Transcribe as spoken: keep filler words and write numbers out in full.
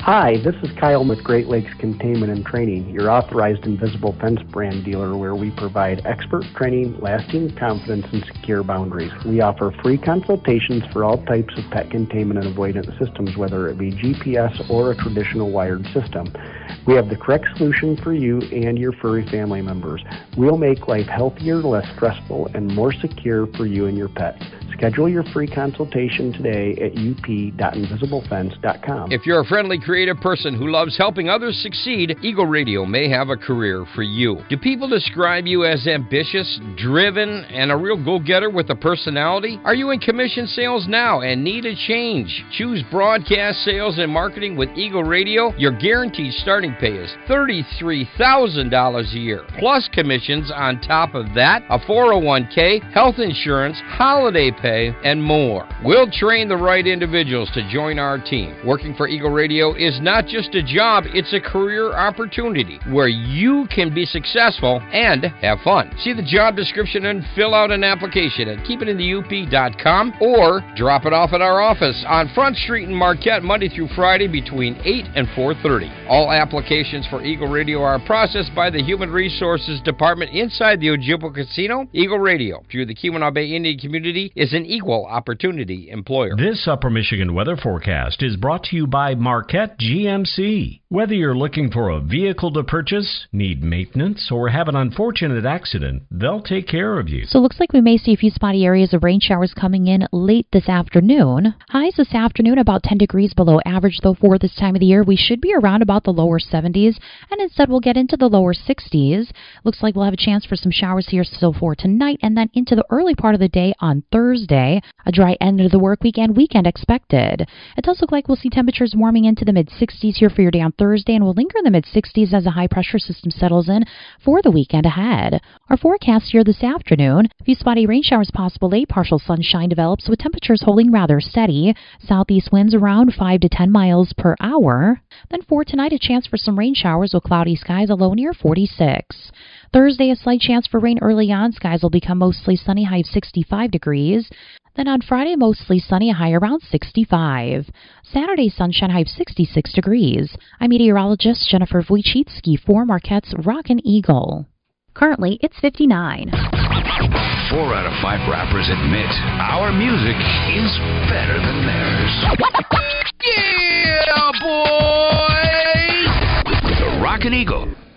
Hi, this is Kyle with Great Lakes Containment and Training, your authorized Invisible Fence brand dealer where we provide expert training, lasting confidence, and secure boundaries. We offer free consultations for all types of pet containment and avoidance systems, whether it be G P S or a traditional wired system. We have the correct solution for you and your furry family members. We'll make life healthier, less stressful, and more secure for you and your pets. Schedule your free consultation today at u p dot invisible fence dot com. If you're a friendly, creative person who loves helping others succeed, Eagle Radio may have a career for you. Do people describe you as ambitious, driven, and a real go-getter with a personality? Are you in commission sales now and need a change? Choose broadcast sales and marketing with Eagle Radio. Your guaranteed starting pay is thirty-three thousand dollars a year, plus commissions on top of that, a four oh one k, health insurance, holiday pay, and more. We'll train the right individuals to join our team. Working for Eagle Radio is not just a job, it's a career opportunity where you can be successful and have fun. See the job description and fill out an application at keep it in the u p dot com or drop it off at our office on Front Street in Marquette Monday through Friday between eight and four thirty. All applications for Eagle Radio are processed by the Human Resources Department inside the Ojibwa Casino. Eagle Radio, through the Keweenaw Bay Indian community, is an equal opportunity employer. This Upper Michigan weather forecast is brought to you by Marquette G M C. Whether you're looking for a vehicle to purchase, need maintenance, or have an unfortunate accident, they'll take care of you. So it looks like we may see a few spotty areas of rain showers coming in late this afternoon. Highs this afternoon about ten degrees below average, though for this time of the year we should be around about the lower seventies, and instead we'll get into the lower sixties. Looks like we'll have a chance for some showers here still for tonight, and then into the early part of the day on Thursday. A dry end of the work week and weekend expected. It does look like we'll see temperatures warming into the mid-sixties here for your day on Thursday, and will linger in the mid-sixties as a high-pressure system settles in for the weekend ahead. Our forecast here this afternoon, a few spotty rain showers possible late, partial sunshine develops with temperatures holding rather steady. Southeast winds around five to ten miles per hour. Then for tonight, a chance for some rain showers with cloudy skies, a low near forty-six. Thursday, a slight chance for rain early on. Skies will become mostly sunny, high of sixty-five degrees. Then on Friday, mostly sunny, a high around sixty-five. Saturday, sunshine, high of sixty-six degrees. I'm meteorologist Jennifer Wojcicki for Marquette's Rockin' Eagle. Currently, it's fifty-nine. Four out of five rappers admit our music is better than theirs. Yeah, boy! The Rockin' Eagle.